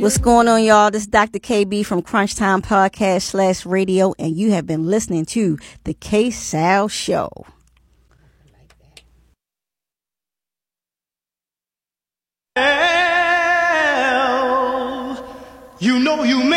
What's going on, y'all? This is Dr. KB from Crunch Time Podcast / radio, and you have been listening to The K-Sal Show. You know you